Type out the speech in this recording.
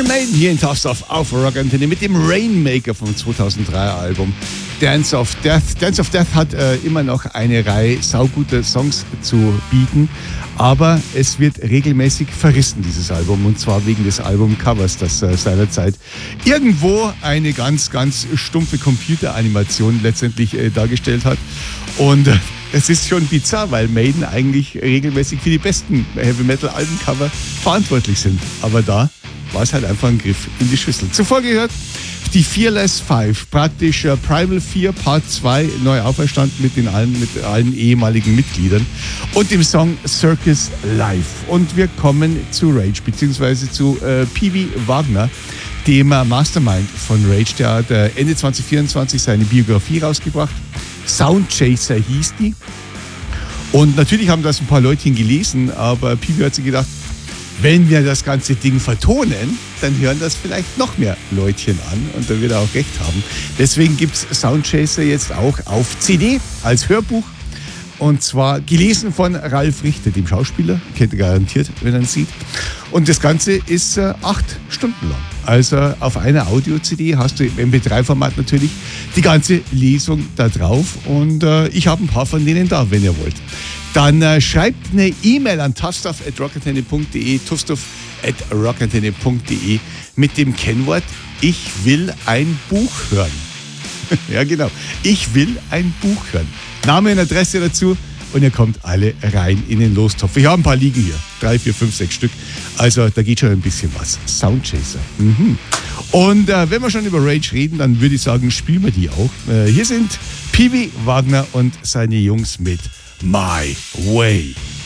Iron Maiden hier in Tough Stuff auf Rock Antenne mit dem Rainmaker vom 2003er Album Dance of Death. Dance of Death hat immer noch eine Reihe sauguter Songs zu bieten, aber es wird regelmäßig verrissen, dieses Album, und zwar wegen des Albumcovers, das seinerzeit irgendwo eine ganz, ganz stumpfe Computeranimation letztendlich dargestellt hat. Und es ist schon bizarr, weil Maiden eigentlich regelmäßig für die besten Heavy-Metal-Albencover verantwortlich sind. Aber da war es halt einfach ein Griff in die Schüssel. Zuvor gehört die Fearless Five, praktisch Primal 4 Part 2, neu auferstanden mit allen ehemaligen Mitgliedern und dem Song Circus Live. Und wir kommen zu Rage, beziehungsweise zu P.W. Wagner, dem Mastermind von Rage. Der hat Ende 2024 seine Biografie rausgebracht. Soundchaser hieß die. Und natürlich haben das ein paar Leutchen gelesen, aber P.W. hat sich gedacht, wenn wir das ganze Ding vertonen, dann hören das vielleicht noch mehr Leutchen an und dann wird er auch recht haben. Deswegen gibt es Soundchaser jetzt auch auf CD als Hörbuch. Und zwar gelesen von Ralf Richter, dem Schauspieler. Kennt ihr garantiert, wenn er ihn sieht. Und das Ganze ist 8 Stunden lang. Also auf einer Audio-CD hast du im MP3-Format natürlich die ganze Lesung da drauf. Und ich habe ein paar von denen da, wenn ihr wollt. Dann schreibt eine E-Mail an toughstuff@rockantenne.de, toughstuff@rockantenne.de mit dem Kennwort Ich will ein Buch hören. Ja, genau. Ich will ein Buch hören. Name und Adresse dazu und ihr kommt alle rein in den Lostopf. Ich habe ein paar liegen hier. 3, 4, 5, 6 Stück. Also da geht schon ein bisschen was. Soundchaser. Mhm. Und wenn wir schon über Rage reden, dann würde ich sagen, spielen wir die auch. Hier sind P.W. Wagner und seine Jungs mit My Way.